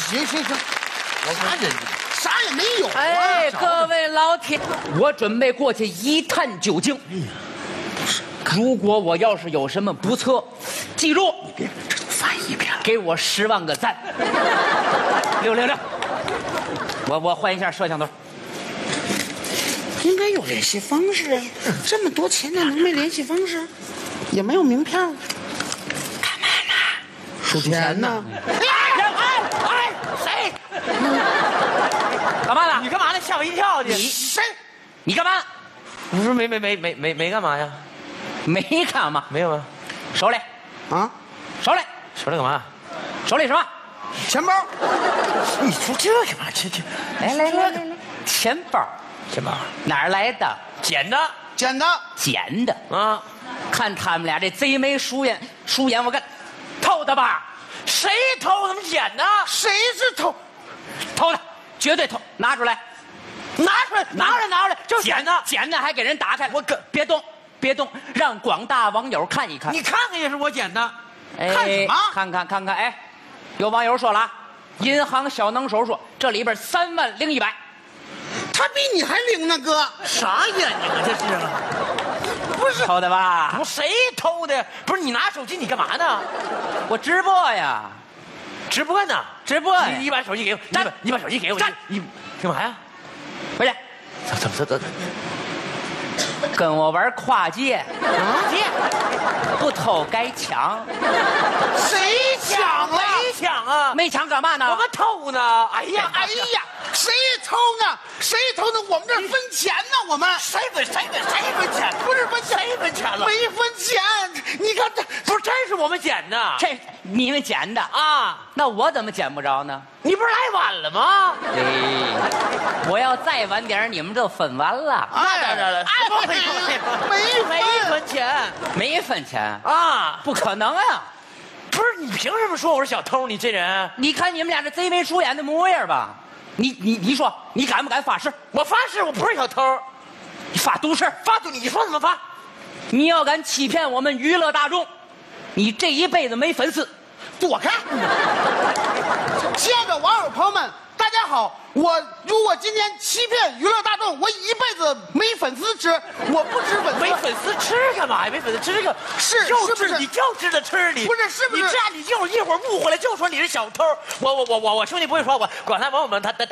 行，我啥人啥也没有。 哎，各位老铁，我准备过去一探究竟。如果我要是有什么不测，记住， 你别这都翻一遍了， 给我10万个赞。666，我换一下摄像头。 应该有联系方式啊！这么多钱呢，能没联系方式？也没有名片。干嘛呢？数钱呢？ 哎，谁？ 干嘛呢？ 你干嘛呢？吓我一跳！ 你谁？ 你干嘛？ 不是没干嘛呀？ 没干嘛？ 没有啊。 手里， 啊？ 手里， 手里干嘛？ 手里什么？ 钱包。 你说这干嘛？这来，钱包， 钱包哪儿来的？ 捡的， 捡的。 捡的啊！ 看他们俩这贼眉鼠眼，我看偷的吧？ 谁偷？怎么捡的？ 谁是偷？ 偷的，绝对偷！拿出来， 拿出来，就是捡的还给人打开。我别动，让广大网友看一看。 你看看也是我捡的。 看什么？ 看看！哎，有网友说了啊，银行小能手说这里边3万0 100。 他比你还灵呢，哥！ 啥眼睛啊？这是？ 不是偷的吧？ 不，谁偷的？不是你拿手机，你干嘛呢？ 我直播呀， 直播呢？ 直播呀！ 你把手机给我，你把手机给我，你干嘛呀？ 回去， 怎么？ 跟我玩跨界，不偷该抢。 谁抢了？ 没抢啊！ 没抢干嘛呢？ 我们偷呢！哎呀， 谁偷呢？谁偷呢？我们这分钱呢，我们谁分钱？ 不是分钱， 谁分钱了？ 没分钱。你看这不是，真是我们捡的。 这你们捡的啊？ 那我怎么捡不着呢？ 你不是来晚了吗？ 我要再晚点，你们就分完了。 那当然了，没分钱， 没分钱啊？ 不可能啊！ 不是，你凭什么说我是小偷？你这人， 你看你们俩这贼眉鼠眼的模样吧？你说，你敢不敢发誓？ 我发誓，我不是小偷。 你发毒誓？ 你说怎么发？ 你要敢欺骗我们娱乐大众，你这一辈子没粉丝。 躲开！亲爱的网友朋友们，大家好！我如果今天欺骗娱乐大众，我一辈子没粉丝吃，我不吃粉丝。 没粉丝吃干嘛呀？没粉丝吃这个是你就知道吃你不是是不是？ 你这样你就是一会儿误会了，就说你是小偷。我兄弟不会说，我广大网友们，大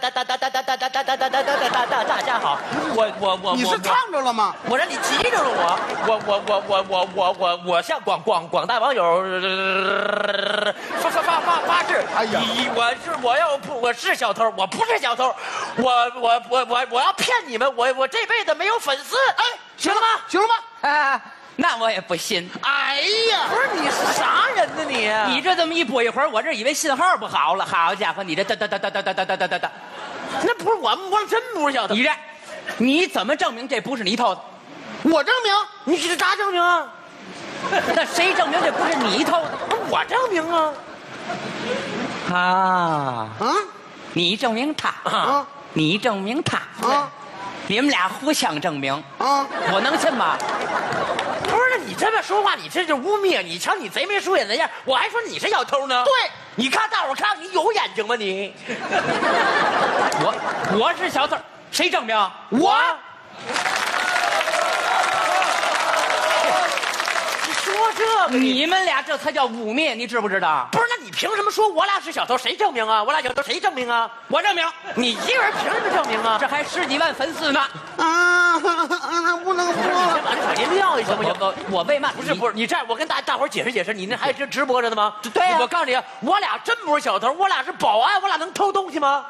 家好，我你是烫着了吗？ 我让你急着了我向广大网友发誓， 哎呀， 我是小偷，我不是小偷，我要骗你们，我这辈子没有粉丝，哎，行了吗？ 行了吗？ 啊，那我也不信。 哎呀， 不是你是啥人呢你？ 你这这么一播一会儿，我这以为信号不好了。好家伙，你这哒， 那不是我真不是小偷。 你怎么证明这不是你偷的？ 我证明。 你是咋证明啊？ 那谁证明这不是你偷的？ 我证明啊。 啊，你证明他啊， 你证明他啊， 你们俩互相证明啊， 我能信吗？ 不是，你这么说话，你这就污蔑。你瞧你贼眉鼠眼的样，我还说你是小偷呢。 对， 你看大伙看你有眼睛吗你？ 我是小偷，谁证明？ 我。说这个， 你们俩这才叫污蔑，你知不知道？ 不是，那你凭什么说我俩是小偷？谁证明啊？我俩小偷谁证明啊？ 我证明。 你一个人凭什么证明啊？ 这还10几万粉丝呢！ 那不能说了。 先把这手机撂下行不行？ 我为嘛？ 不是，你这样，我跟大伙解释解释，你那还直播着呢吗？ 对啊， 我告诉你，我俩真不是小偷，我俩是保安，我俩能偷东西吗？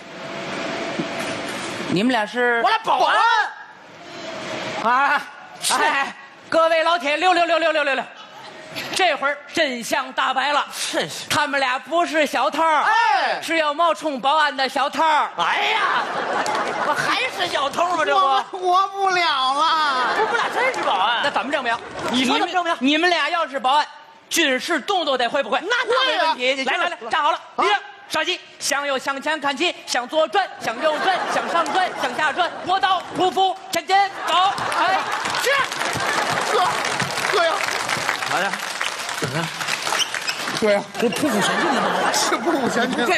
你们俩是？ 我俩保安。 啊！哎，各位老铁，666，这会儿真相大白了， 真是他们俩不是小偷， 哎， 是要冒充保安的小偷。 哎呀，我还是小偷吗？这我活不了了。 不是，我俩真是保安。 那怎么证明？ 你说怎么证明？ 你们俩要是保安，军事动作得会不会？ 那没问题。 来，站好了，立正。上机，向右向前看齐，向左转，向右转，向上转，向下转，磨刀匍匐，前进，走，哎， 是，哥呀， 好的，怎么了？ 哥呀， 这匍匐前进的吗？ 是匍匐前进。